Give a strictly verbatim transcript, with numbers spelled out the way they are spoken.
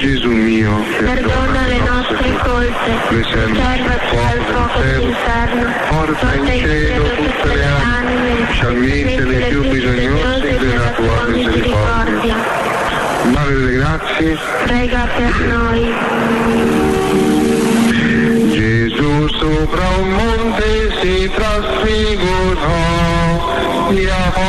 Gesù mio, perdona le nostre colpe, preservaci dal fuoco dell'inferno, porta in cielo tutte le anime, specialmente le più bisognose della tua misericordia. Madre delle grazie, prega per noi. Gesù sopra un monte si trasfigurò,